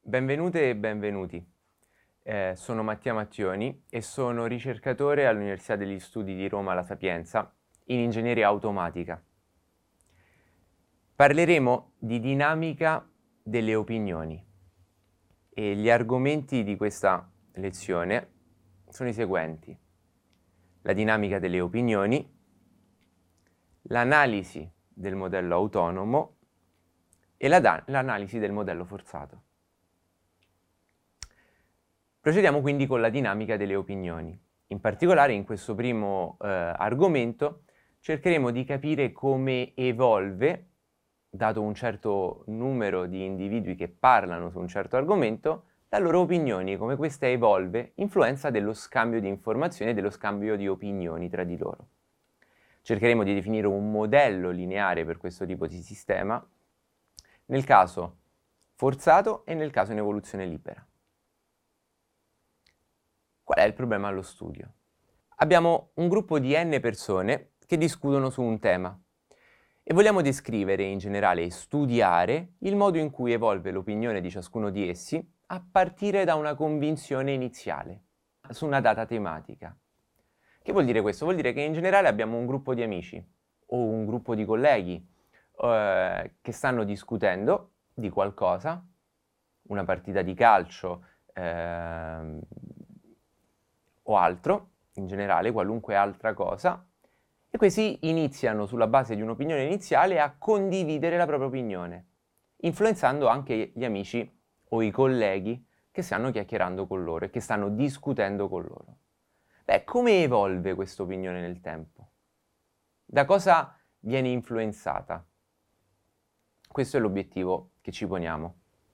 Benvenute e benvenuti. Sono Mattia Mattioni e sono ricercatore all'Università degli Studi di Roma La Sapienza in ingegneria automatica. Parleremo di dinamica delle opinioni e gli argomenti di questa lezione sono i seguenti: la dinamica delle opinioni, l'analisi del modello autonomo e l'analisi del modello forzato. Procediamo quindi con la dinamica delle opinioni. In particolare in questo primo argomento cercheremo di capire come evolve, dato un certo numero di individui che parlano su un certo argomento, la loro opinione, come questa evolve, influenza dello scambio di informazioni e dello scambio di opinioni tra di loro. Cercheremo di definire un modello lineare per questo tipo di sistema, nel caso forzato e nel caso in evoluzione libera. Qual è il problema allo studio? Abbiamo un gruppo di n persone che discutono su un tema e vogliamo descrivere in generale e studiare il modo in cui evolve l'opinione di ciascuno di essi a partire da una convinzione iniziale su una data tematica. Che vuol dire questo? Vuol dire che in generale abbiamo un gruppo di amici o un gruppo di colleghi che stanno discutendo di qualcosa, una partita di calcio, o altro, in generale, qualunque altra cosa, e questi iniziano sulla base di un'opinione iniziale a condividere la propria opinione, influenzando anche gli amici o i colleghi che stanno chiacchierando con loro e che stanno discutendo con loro. Beh, come evolve questa opinione nel tempo? Da cosa viene influenzata? Questo è l'obiettivo che ci poniamo.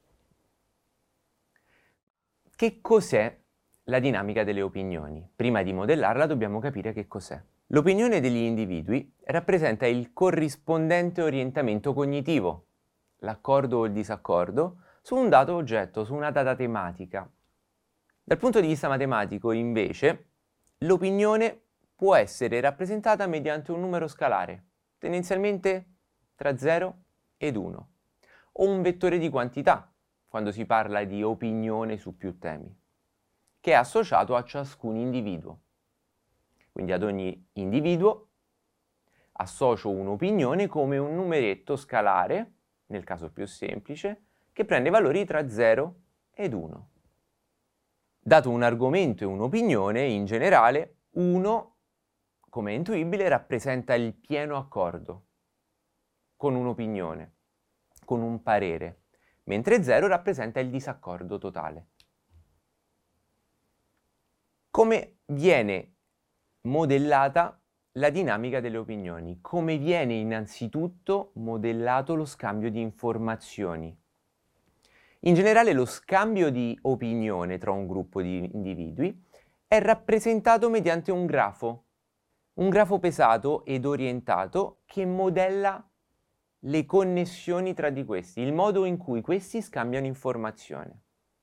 Che cos'è la dinamica delle opinioni? Prima di modellarla dobbiamo capire che cos'è. L'opinione degli individui rappresenta il corrispondente orientamento cognitivo, l'accordo o il disaccordo, su un dato oggetto, su una data tematica. Dal punto di vista matematico, invece, l'opinione può essere rappresentata mediante un numero scalare, tendenzialmente tra 0 ed 1, o un vettore di quantità, quando si parla di opinione su più temi, che è associato a ciascun individuo. Quindi ad ogni individuo associo un'opinione come un numeretto scalare, nel caso più semplice, che prende valori tra 0 ed 1. Dato un argomento e un'opinione, in generale, 1, come è intuibile, rappresenta il pieno accordo con un'opinione, con un parere, mentre 0 rappresenta il disaccordo totale. Come viene modellata la dinamica delle opinioni? Come viene innanzitutto modellato lo scambio di informazioni? In generale lo scambio di opinione tra un gruppo di individui è rappresentato mediante un grafo pesato ed orientato che modella le connessioni tra di questi, il modo in cui questi scambiano informazione.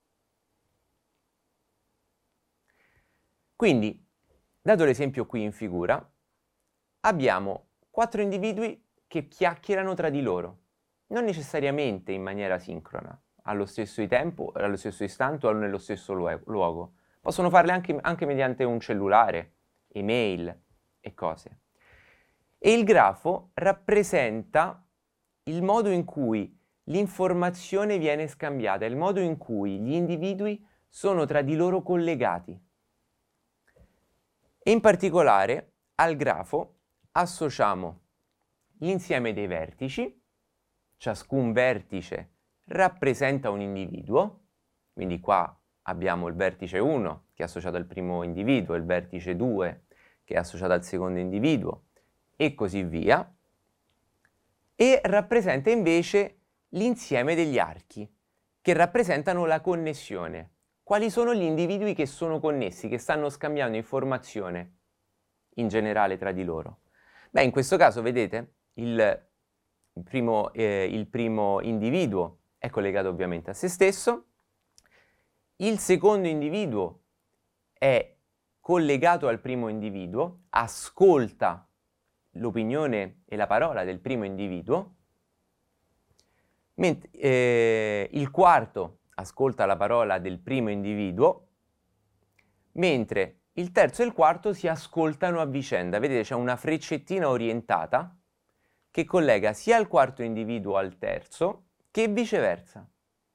Quindi, dato l'esempio qui in figura, abbiamo 4 individui che chiacchierano tra di loro, non necessariamente in maniera sincrona, allo stesso tempo, allo stesso istante o nello stesso luogo. Possono farle anche mediante un cellulare, email e cose. E il grafo rappresenta il modo in cui l'informazione viene scambiata, il modo in cui gli individui sono tra di loro collegati. E in particolare al grafo associamo l'insieme dei vertici, ciascun vertice rappresenta un individuo, quindi qua abbiamo il vertice 1 che è associato al primo individuo, il vertice 2 che è associato al secondo individuo e così via, e rappresenta invece l'insieme degli archi che rappresentano la connessione. Quali sono gli individui che sono connessi, che stanno scambiando informazione in generale tra di loro? Beh, in questo caso, vedete, il primo individuo è collegato ovviamente a se stesso, il secondo individuo è collegato al primo individuo, ascolta l'opinione e la parola del primo individuo, mentre il quarto ascolta la parola del primo individuo, mentre il terzo e il quarto si ascoltano a vicenda. Vedete, c'è una freccettina orientata che collega sia il quarto individuo al terzo che viceversa.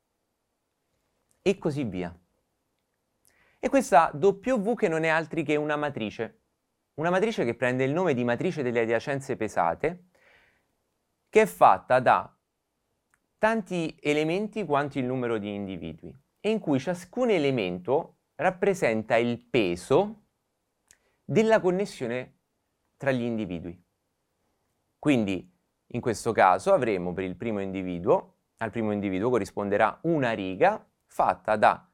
E così via. E questa W che non è altri che una matrice che prende il nome di matrice delle adiacenze pesate, che è fatta da tanti elementi quanto il numero di individui, e in cui ciascun elemento rappresenta il peso della connessione tra gli individui. Quindi, in questo caso, avremo per il primo individuo, al primo individuo corrisponderà una riga fatta da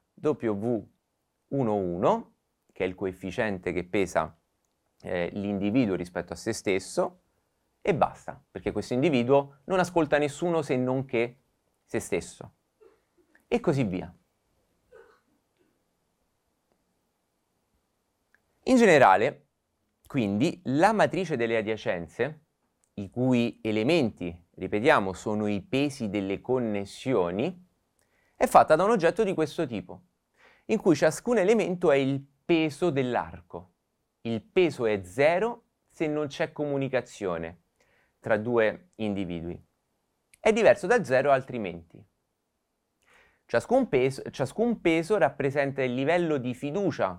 W11, che è il coefficiente che pesa l'individuo rispetto a se stesso, e basta, perché questo individuo non ascolta nessuno se non che se stesso. E così via. In generale, quindi, la matrice delle adiacenze, i cui elementi, ripetiamo, sono i pesi delle connessioni, è fatta da un oggetto di questo tipo, in cui ciascun elemento è il peso dell'arco. Il peso è 0 se non c'è comunicazione tra due individui. È diverso da 0 altrimenti. Ciascun peso rappresenta il livello di fiducia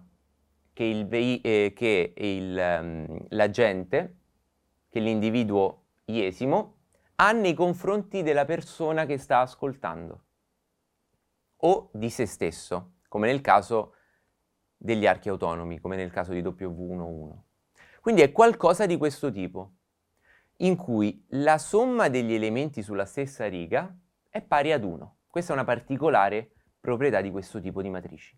che l'agente, che l'individuo iesimo, ha nei confronti della persona che sta ascoltando, o di se stesso, come nel caso degli archi autonomi, come nel caso di W11. Quindi è qualcosa di questo tipo, in cui la somma degli elementi sulla stessa riga è pari ad 1. Questa è una particolare proprietà di questo tipo di matrici.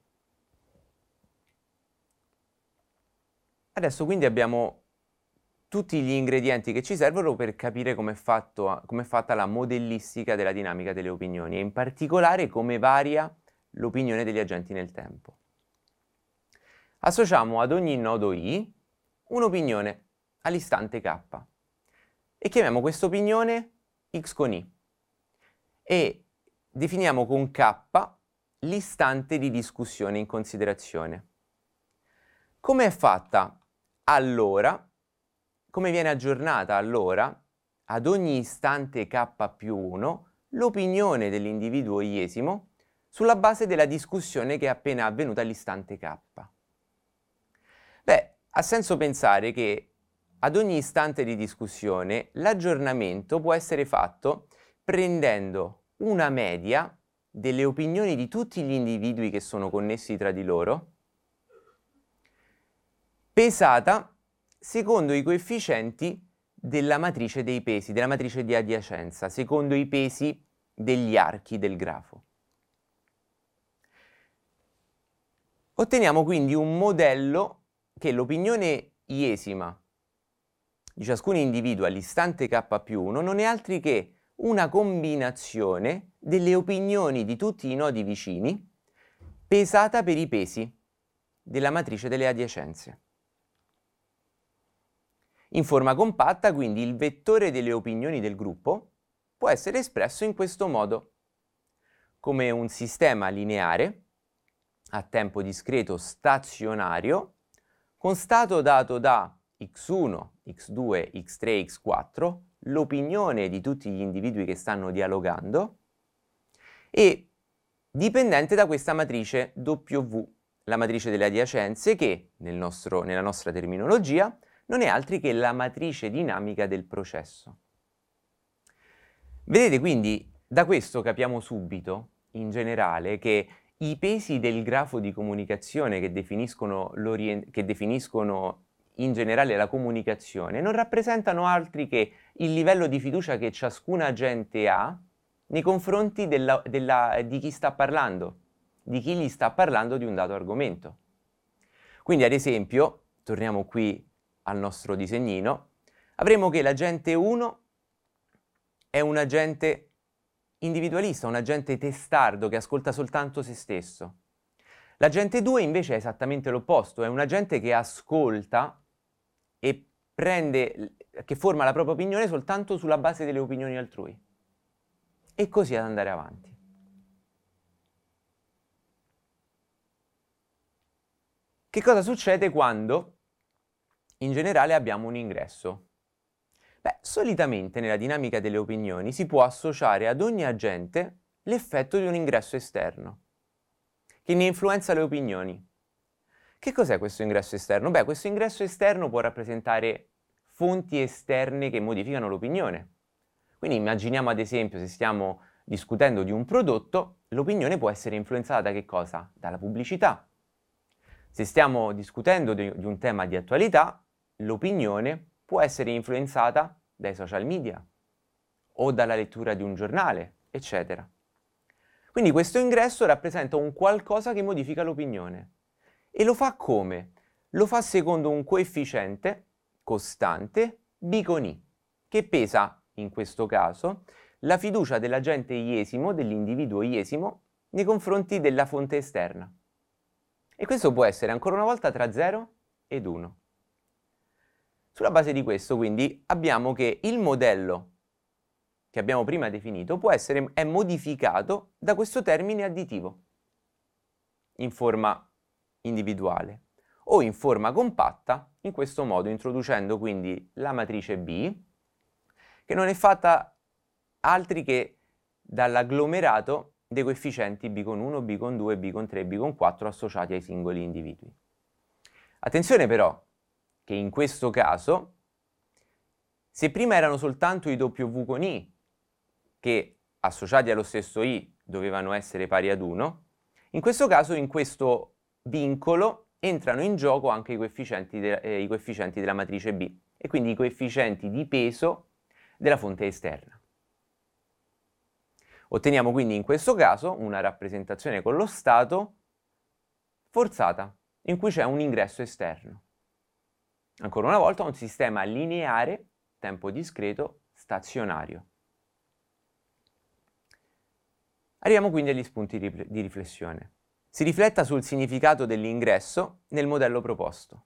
Adesso quindi abbiamo tutti gli ingredienti che ci servono per capire come è fatta la modellistica della dinamica delle opinioni, e in particolare come varia l'opinione degli agenti nel tempo. Associamo ad ogni nodo I un'opinione all'istante K e chiamiamo questa opinione X con I e definiamo con K l'istante di discussione in considerazione. Come è fatta allora? Come viene aggiornata allora ad ogni istante K più 1 l'opinione dell'individuo iesimo sulla base della discussione che è appena avvenuta all'istante K? Beh, ha senso pensare che ad ogni istante di discussione l'aggiornamento può essere fatto prendendo una media delle opinioni di tutti gli individui che sono connessi tra di loro, pesata secondo i coefficienti della matrice dei pesi, della matrice di adiacenza, secondo i pesi degli archi del grafo. Otteniamo quindi un modello che l'opinione iesima di ciascun individuo all'istante K più 1 non è altri che una combinazione delle opinioni di tutti i nodi vicini pesata per i pesi della matrice delle adiacenze. In forma compatta, quindi, il vettore delle opinioni del gruppo può essere espresso in questo modo, come un sistema lineare a tempo discreto stazionario con stato dato da x1, x2, x3, x4, l'opinione di tutti gli individui che stanno dialogando, e dipendente da questa matrice W, la matrice delle adiacenze, che nella nostra terminologia non è altri che la matrice dinamica del processo. Vedete, quindi, da questo capiamo subito, in generale, che i pesi del grafo di comunicazione che definiscono in generale la comunicazione non rappresentano altri che il livello di fiducia che ciascun agente ha nei confronti di chi sta parlando, di chi gli sta parlando di un dato argomento. Quindi, ad esempio, torniamo qui al nostro disegnino, avremo che l'agente 1 è un agente individualista, un agente testardo che ascolta soltanto se stesso. L'agente 2 invece è esattamente l'opposto, è un agente che ascolta e che forma la propria opinione soltanto sulla base delle opinioni altrui. E così ad andare avanti. Che cosa succede quando in generale abbiamo un ingresso? Beh, solitamente nella dinamica delle opinioni si può associare ad ogni agente l'effetto di un ingresso esterno, che ne influenza le opinioni. Che cos'è questo ingresso esterno? Beh, questo ingresso esterno può rappresentare fonti esterne che modificano l'opinione. Quindi immaginiamo ad esempio se stiamo discutendo di un prodotto, l'opinione può essere influenzata da che cosa? Dalla pubblicità. Se stiamo discutendo di un tema di attualità, l'opinione può essere influenzata dai social media o dalla lettura di un giornale, eccetera. Quindi questo ingresso rappresenta un qualcosa che modifica l'opinione. E lo fa come? Lo fa secondo un coefficiente costante B con I, che pesa, in questo caso, la fiducia dell'agente iesimo, dell'individuo iesimo, nei confronti della fonte esterna. E questo può essere ancora una volta tra 0 ed 1. Sulla base di questo, quindi, abbiamo che il modello che abbiamo prima definito è modificato da questo termine additivo, in forma individuale, o in forma compatta, in questo modo, introducendo quindi la matrice B, che non è fatta altri che dall'agglomerato dei coefficienti B con 1, B con 2, B con 3, B con 4 associati ai singoli individui. Attenzione però, che in questo caso, se prima erano soltanto i W con I, che associati allo stesso I dovevano essere pari ad 1, in questo caso, in questo vincolo, entrano in gioco anche i coefficienti della matrice B, e quindi i coefficienti di peso della fonte esterna. Otteniamo quindi in questo caso una rappresentazione con lo stato forzata, in cui c'è un ingresso esterno. Ancora una volta un sistema lineare, tempo discreto, stazionario. Arriviamo quindi agli spunti di riflessione. Si rifletta sul significato dell'ingresso nel modello proposto.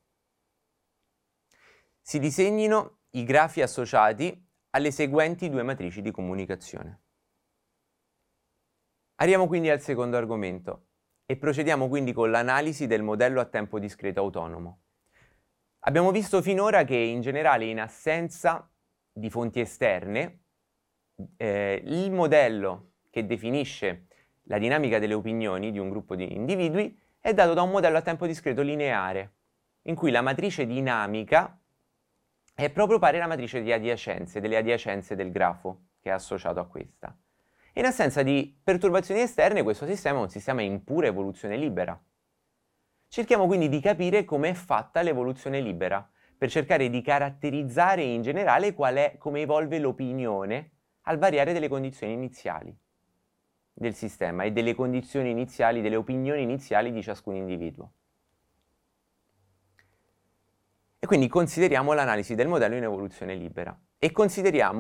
Si disegnino i grafi associati alle seguenti due matrici di comunicazione. Arriviamo quindi al secondo argomento e procediamo quindi con l'analisi del modello a tempo discreto autonomo. Abbiamo visto finora che in generale in assenza di fonti esterne, il modello che definisce la dinamica delle opinioni di un gruppo di individui è dato da un modello a tempo discreto lineare, in cui la matrice dinamica è proprio pari alla matrice di adiacenze, delle adiacenze del grafo che è associato a questa. In assenza di perturbazioni esterne, questo sistema è un sistema in pura evoluzione libera. Cerchiamo quindi di capire come è fatta l'evoluzione libera, per cercare di caratterizzare in generale come evolve l'opinione al variare delle condizioni iniziali del sistema e delle condizioni iniziali, delle opinioni iniziali di ciascun individuo. E quindi consideriamo l'analisi del modello in evoluzione libera e consideriamo